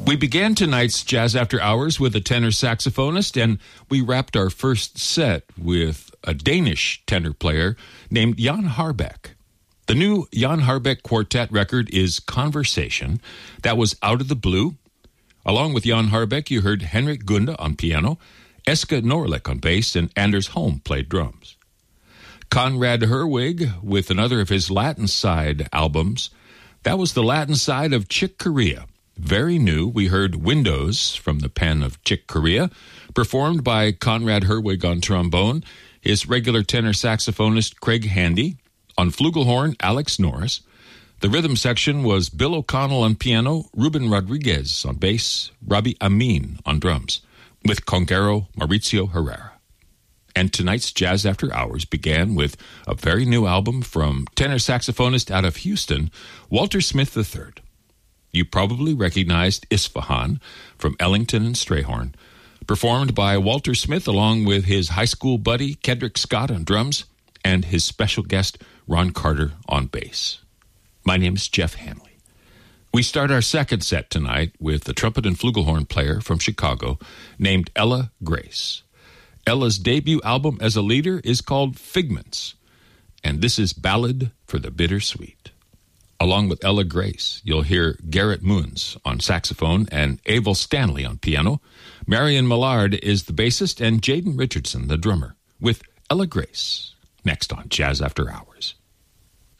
We began tonight's Jazz After Hours with a tenor saxophonist, and we wrapped our first set with a Danish tenor player named Jan Harbeck. The new Jan Harbeck Quartet record is Conversation. That was Out of the Blue. Along with Jan Harbeck, you heard Henrik Gunde on piano, Eske Norlick on bass, and Anders Holm played drums. Conrad Herwig with another of his Latin side albums. That was the Latin side of Chick Corea. Very new, we heard Windows from the pen of Chick Corea, performed by Conrad Herwig on trombone, his regular tenor saxophonist Craig Handy, on flugelhorn Alex Norris. The rhythm section was Bill O'Connell on piano, Ruben Rodriguez on bass, Robbie Amin on drums, with conguero Mauricio Herrera. And tonight's Jazz After Hours began with a very new album from tenor saxophonist out of Houston, Walter Smith III. You probably recognized Isfahan from Ellington and Strayhorn, performed by Walter Smith along with his high school buddy Kedrick Scott on drums and his special guest Ron Carter on bass. My name is Jeff Hanley. We start our second set tonight with the trumpet and flugelhorn player from Chicago named Ella Grace. Ella's debut album as a leader is called Figments, and this is Ballad for the Bittersweet. Along with Ella Grace, you'll hear Garrett Moons on saxophone and Avel Stanley on piano. Marion Millard is the bassist and Jaden Richardson the drummer, with Ella Grace next on Jazz After Hours.